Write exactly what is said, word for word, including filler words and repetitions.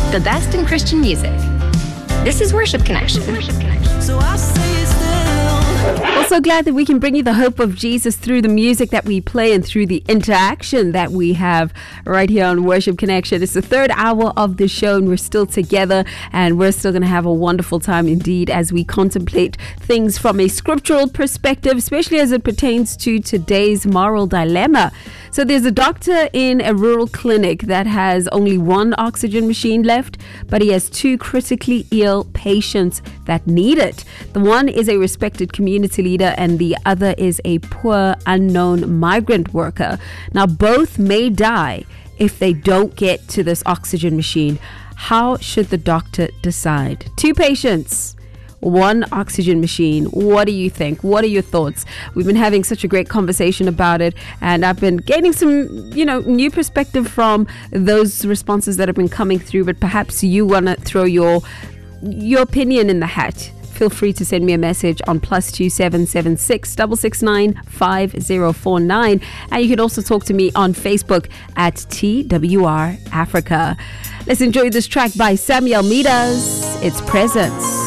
the best in Christian music. This is Worship Connection. Worship Connection. So I say still. Also glad that we can bring you the hope of Jesus through the music that we play and through the interaction that we have right here on Worship Connection. It's the third hour of the show and we're still together and we're still going to have a wonderful time indeed as we contemplate things from a scriptural perspective, especially as it pertains to today's moral dilemma. So there's a doctor in a rural clinic that has only one oxygen machine left, but he has two critically ill patients that need it. The one is a respected community leader and the other is a poor, unknown migrant worker. Now, both may die if they don't get to this oxygen machine. How should the doctor decide? Two patients, one oxygen machine. What do you think? What are your thoughts? We've been having such a great conversation about it, and I've been gaining some, you know, new perspective from those responses that have been coming through. But perhaps you want to throw your your opinion in the hat. Feel free to send me a message on plus two seven seven six six six nine five zero four nine, and you can also talk to me on Facebook at T W R Africa. Let's enjoy this track by Samuel Midas. It's Presence.